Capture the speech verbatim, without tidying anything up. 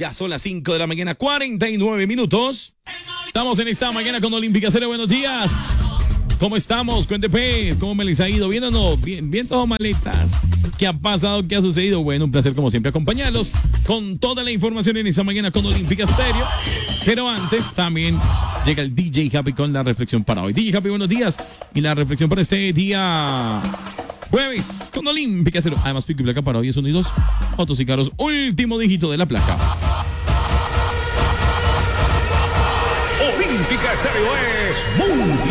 Ya son las cinco de la mañana, cuarenta y nueve minutos. Estamos en esta mañana con Olímpica Cero. Buenos días. ¿Cómo estamos? Cuénteme, ¿cómo me les ha ido? ¿Bien o no? Bien, bien todo, maletas. ¿Qué ha pasado? ¿Qué ha sucedido? Bueno, un placer como siempre acompañarlos con toda la información en esta mañana con Olímpica Stereo. Pero antes también llega el D J Happy con la reflexión para hoy. D J Happy, buenos días. Y la reflexión para este día jueves con Olímpica Cero. Además, pico y placa para hoy es uno y dos. Autos y carros, último dígito de la placa. Olímpica Stereo es mundial.